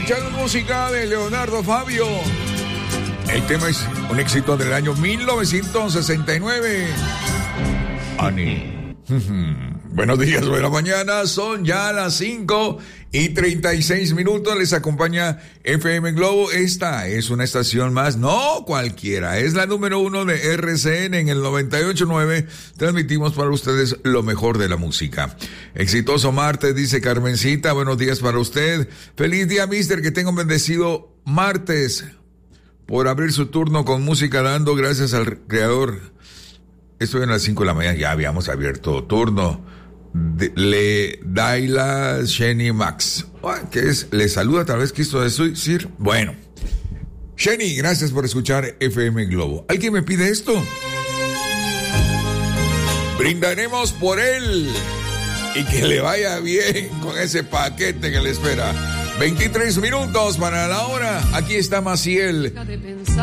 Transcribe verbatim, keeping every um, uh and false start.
escuchando música de Leonardo Fabio. El tema es un éxito del año mil novecientos sesenta y nueve. Ani. Buenos días, buena mañana. Son ya las cinco y treinta y seis minutos. Les acompaña F M Globo. Esta es una estación más, no cualquiera. Es la número uno de R C N en el noventa y ocho punto nueve. Transmitimos para ustedes lo mejor de la música. Exitoso martes, dice Carmencita. Buenos días para usted. Feliz día, mister. Que tenga un bendecido martes por abrir su turno con música dando. Gracias al creador. Estoy en las cinco de la mañana. Ya habíamos abierto turno. De, le Daila Sheni Max, que es, le saluda, tal vez quiso decir. Bueno, Sheni, gracias por escuchar F M Globo. ¿Alguien me pide esto? Brindaremos por él y que le vaya bien con ese paquete que le espera. veintitrés minutos para la hora. Aquí está Maciel.